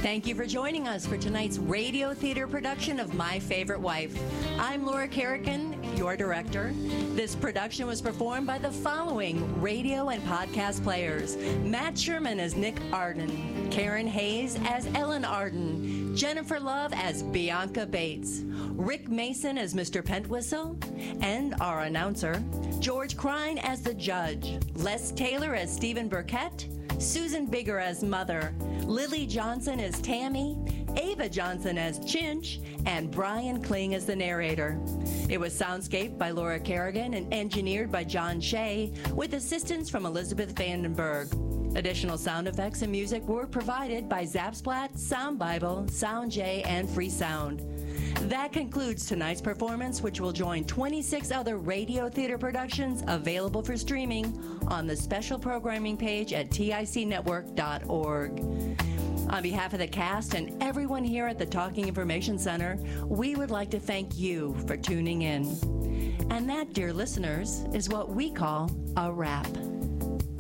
Thank you for joining us for tonight's radio theater production of My Favorite Wife. I'm Laura Kerrigan, your director. This production was performed by the following radio and podcast players: Matt Sherman as Nick Arden, Karen Hayes as Ellen Arden, Jennifer Love as Bianca Bates, Rick Mason as Mr. Pentwhistle, and our announcer, George Crine as the judge, Les Taylor as Stephen Burkett, Susan Bigger as Mother, Lily Johnson as Tammy, Ava Johnson as Chinch, and Brian Kling as the narrator. It was soundscaped by Laura Kerrigan and engineered by John Shea, with assistance from Elizabeth Vandenberg. Additional sound effects and music were provided by Zapsplat, Sound Bible, SoundJ, and Freesound. That concludes tonight's performance, which will join 26 other radio theater productions available for streaming on the special programming page at ticnetwork.org. On behalf of the cast and everyone here at the Talking Information Center, we would like to thank you for tuning in. And that, dear listeners, is what we call a wrap.